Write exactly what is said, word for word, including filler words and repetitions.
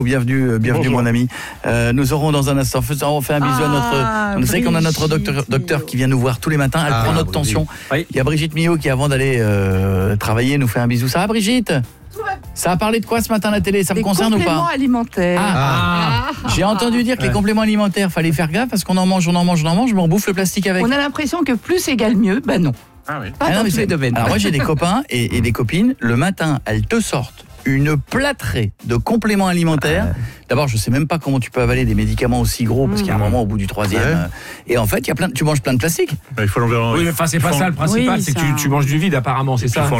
Bienvenue, bienvenue mon ami. Euh, nous aurons dans un instant, faisons, on fait un bisou ah, à notre... On sait qu'on a notre docteur, docteur qui vient nous voir tous les matins, elle ah, prend notre oui, tension. Oui. Il y a Brigitte Millot qui, avant d'aller euh, travailler, nous fait un bisou. Ça va Brigitte ? Ça a parlé de quoi ce matin à la télé ? Ça me concerne ou pas ? Les compléments alimentaires. Ah, ah. J'ai entendu dire que ouais. les compléments alimentaires, fallait faire gaffe parce qu'on en mange, on en mange, on en mange, mais on bouffe le plastique avec. On a l'impression que plus égale mieux. Ben non. Ah oui. Pas ah dans non, tous les domaines. Alors moi j'ai des copains et, et des copines, le matin, elles te sortent une plâtrée de compléments alimentaires. Ah. D'abord, je sais même pas comment tu peux avaler des médicaments aussi gros parce mmh. qu'il y a un moment au bout du troisième. Ouais. Euh, et en fait, il y a plein, de, tu manges plein de plastique. Bah, il faut l'enlever. Oui, mais enfin, c'est pas ça le principal, oui, c'est ça. que tu, tu manges du vide apparemment, c'est ça.